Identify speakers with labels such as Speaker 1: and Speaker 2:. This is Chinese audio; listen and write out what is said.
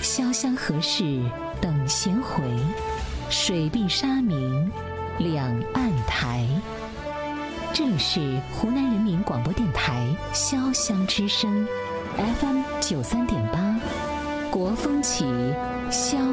Speaker 1: 潇湘何事等闲回，水碧沙明两岸台。这里是湖南人民广播电台潇湘之声 FM 93.8，国风起潇